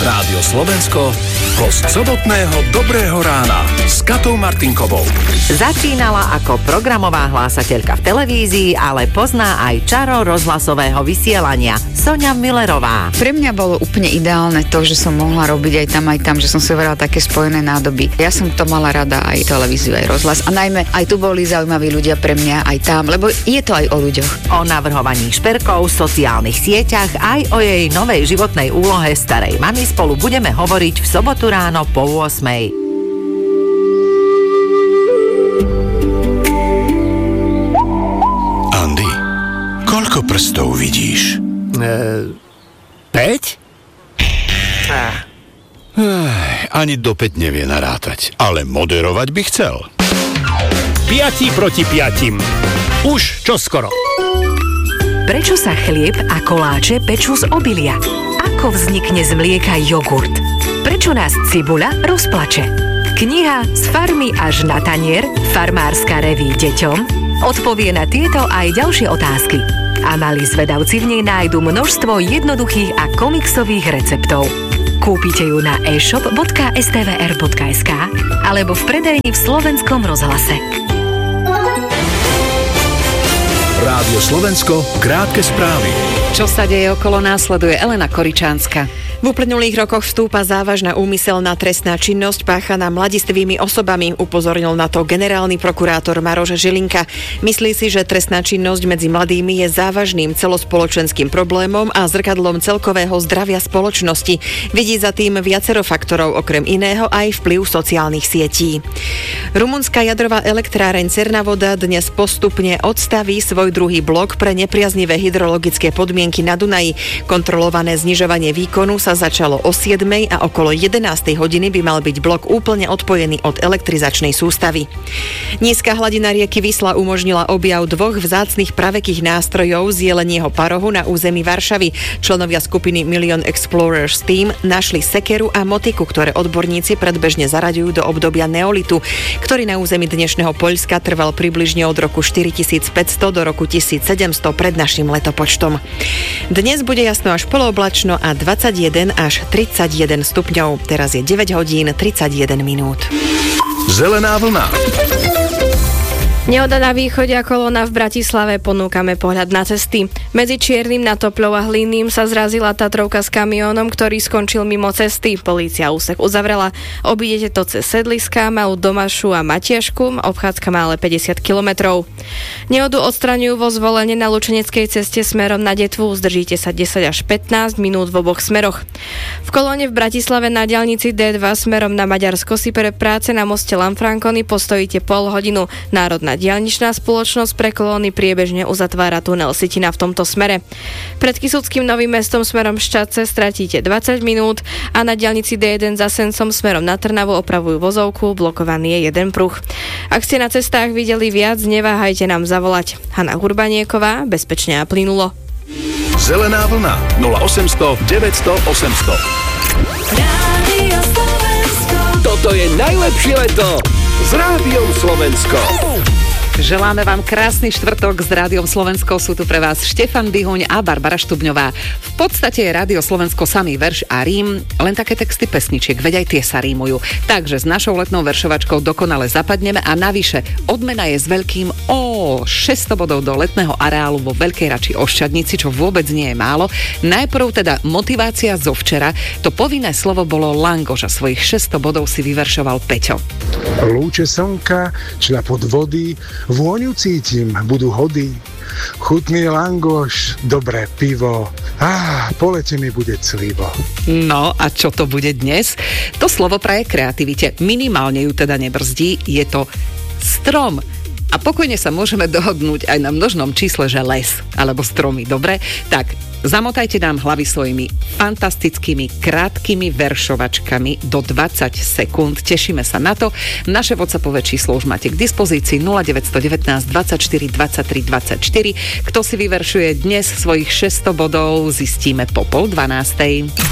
Rádio Slovensko, host sobotného Dobrého rána s Katou Martinkovou. Začínala ako programová hlásateľka v televízii, ale pozná aj čaro rozhlasového vysielania. Soňa Millerová. Pre mňa bolo úplne ideálne to, že som mohla robiť aj tam, že som si hovorila také spojené nádoby. Ja som to mala rada, aj televíziu, aj rozhlas. A najmä aj tu boli zaujímaví ľudia pre mňa, aj tam, lebo je to aj o ľuďoch. O navrhovaní šperkov, sociálnych sieťach, aj o jej novej životnej úlohe starej mamy spolu budeme hovoriť v sobotu ráno po 8:00. Andy, koľko prstov vidíš? 5? Ani do 5 nevie narátať, ale moderovať by chcel. 5 proti 5. Už čoskoro. Prečo sa chlieb a koláče pečú z obilia? Ako vznikne z mlieka jogurt? Prečo nás cibuľa rozplače? Kniha Z farmy až na tanier, farmárska reví deťom, odpovie na tieto aj ďalšie otázky. A malí zvedavci v nej nájdu množstvo jednoduchých a komiksových receptov. Kúpite ju na e-shop.stvr.sk alebo v predaji v Slovenskom rozhlase. Rádio Slovensko, krátke správy. Čo sa deje okolo nás, sleduje Elena Koričánska. V uplynulých rokoch vstúpa závažná úmyselná trestná činnosť páchaná mladistvými osobami, upozornil na to generálny prokurátor Maroš Žilinka. Myslí si, že trestná činnosť medzi mladými je závažným celospoločenským problémom a zrkadlom celkového zdravia spoločnosti. Vidí za tým viacero faktorov, okrem iného aj vplyv sociálnych sietí. Rumunská jadrová elektráreň Cernavodă dnes postupne odstaví svoj druhý blok pre nepriaznivé hydrologické podmienky na Dunaji. Kontrolované znižovanie výkonu sa začalo o 7:00 a okolo 11:00 hodiny by mal byť blok úplne odpojený od elektrizačnej sústavy. Nízka hladina rieky Wisla umožnila objav dvoch vzácnych pravekých nástrojov z jelenieho parohu na území Varšavy. Členovia skupiny Million Explorers Team našli sekeru a motiku, ktoré odborníci predbežne zaraďujú do obdobia neolitu, ktorý na území dnešného Poľska trval približne od roku 4500 do roku 1700 pred našim letopočtom. Dnes bude jasno až polooblačno a 21 až 31 stupňov. Teraz je 9 hodín 31 minút. Zelená vlna. Nehoda na východe a kolóna v Bratislave, ponúkame pohľad na cesty. Medzi Čiernym nad Topľou a Hlinným sa zrazila Tatrovka s kamiónom, ktorý skončil mimo cesty. Polícia úsek uzavrela. Obídete to cez Sedliská, Malú Domašu a Matiešku. Obchádzka má ale 50 kilometrov. Nehodu odstraňujú vo Zvolene na Lučeneckej ceste smerom na Detvu. Zdržíte sa 10 až 15 minút v oboch smeroch. V kolóne v Bratislave na diaľnici D2 smerom na Maďarsko si pre práce na moste Lanfranconi postojíte pol hodinu. Národná diaľničná spoločnosť pre kolóny priebežne uzatvára tunel Sitina v tomto smere. Pred Kysuckým Novým Mestom smerom Šťadce stratíte 20 minút a na diaľnici D1 za Sencom smerom na Trnavu opravujú vozovku, blokovaný je jeden pruh. Ak ste na cestách videli viac, neváhajte nám zavolať. Hana Hurbanieková, bezpečne a plynulo. Zelená vlna 0800 900 800. Toto je najlepšie leto s Rádiom Slovensko. Želáme vám krásny štvrtok s Rádiom Slovensko. Sú tu pre vás Štefan Bihuň a Barbara Štubňová. V podstate je Rádio Slovensko samý verš a rím, len také texty pesničiek, veď aj tie sa rímujú. Takže s našou letnou veršovačkou dokonale zapadneme a navyše odmena je s veľkým 600 bodov do letného areálu vo Veľkej Rači Oščadnici, čo vôbec nie je málo. Najprv teda motivácia zo včera. To povinné slovo bolo langoš a svojich 600 bodov si vyveršoval Peťo. Lúče slnka, šľapot vody, vôňu cítim, budú hody. Chutný langoš, dobré pivo, po lete mi bude clivo. No a čo to bude dnes? To slovo praje kreativite. Minimálne ju teda nebrzdí, je to strom. A pokojne sa môžeme dohodnúť aj na množnom čísle, že les alebo stromy, dobre? Tak, zamotajte nám hlavy svojimi fantastickými, krátkými veršovačkami do 20 sekúnd. Tešíme sa na to. Naše WhatsAppové číslo už máte k dispozícii 0919 24 23 24. Kto si vyveršuje dnes svojich 600 bodov, zistíme po 11:30.